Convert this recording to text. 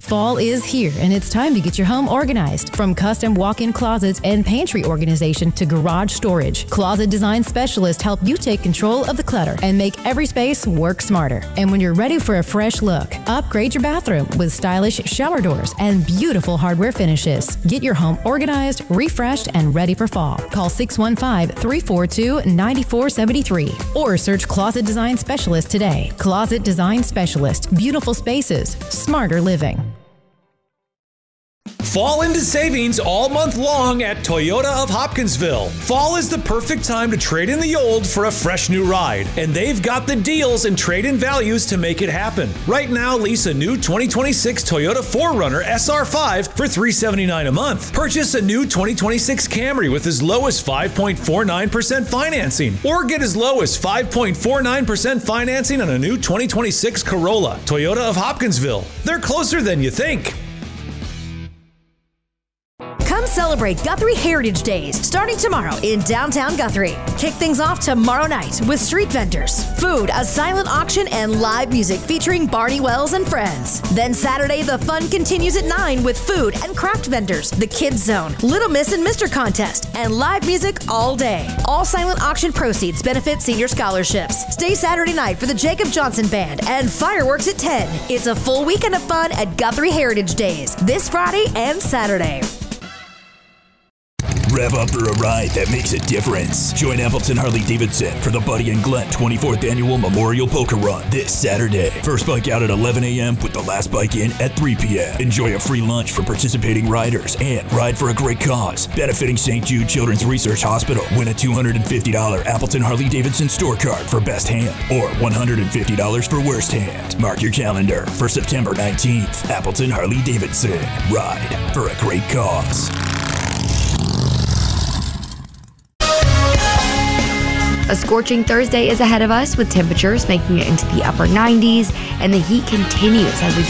Fall is here, and it's time to get your home organized. From custom walk-in closets and pantry organization to garage storage, Closet Design Specialists help you take control of the clutter and make every space work smarter. And when you're ready for a fresh look, upgrade your bathroom with stylish shower doors and beautiful hardware finishes. Get your home organized, refreshed, and ready for fall. Call 615-342-9473 or search Closet Design Specialist today. Closet Design Specialist. Beautiful spaces. Smarter living. Fall into savings all month long at Toyota of Hopkinsville. Fall is the perfect time to trade in the old for a fresh new ride, and they've got the deals and trade-in values to make it happen. Right now, lease a new 2026 Toyota 4Runner SR5 for $379 a month. Purchase a new 2026 Camry with as low as 5.49% financing, or get as low as 5.49% financing on a new 2026 Corolla. Toyota of Hopkinsville. They're closer than you think. Come celebrate Guthrie Heritage Days starting tomorrow in downtown Guthrie. Kick things off tomorrow night with street vendors, food, a silent auction, and live music featuring Barney Wells and friends. Then Saturday, the fun continues at 9 with food and craft vendors, the Kids Zone, Little Miss and Mr. Contest, and live music all day. All silent auction proceeds benefit senior scholarships. Stay Saturday night for the Jacob Johnson Band and fireworks at 10. It's a full weekend of fun at Guthrie Heritage Days this Friday and Saturday. Rev up for a ride that makes a difference. Join Appleton Harley-Davidson for the Buddy and Glenn 24th Annual Memorial Poker Run this Saturday. First bike out at 11 a.m. with the last bike in at 3 p.m. Enjoy a free lunch for participating riders and ride for a great cause. Benefiting St. Jude Children's Research Hospital. Win a $250 Appleton Harley-Davidson store card for best hand or $150 for worst hand. Mark your calendar for September 19th. Appleton Harley-Davidson. Ride for a great cause. A scorching Thursday is ahead of us with temperatures making it into the upper 90s, and the heat continues as we go